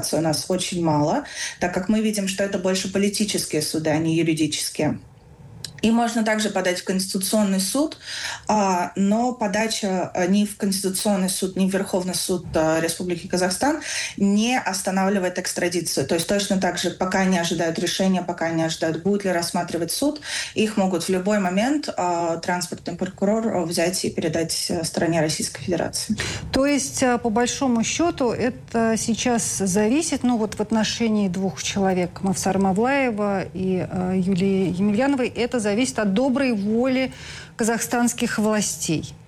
у нас очень мало, так как мы видим, что это больше политические суды, а не юридические. И можно также подать в Конституционный суд, но подача ни в Конституционный суд, ни в Верховный суд Республики Казахстан не останавливает экстрадицию. То есть точно так же, пока они ожидают решения, пока они ожидают, будет ли рассматривать суд, их могут в любой момент транспортный прокурор взять и передать стране Российской Федерации. То есть, по большому счету, это сейчас зависит, в отношении двух человек, Мавсара Мавлаева и Юлии Емельяновой, это зависит от доброй воли казахстанских властей.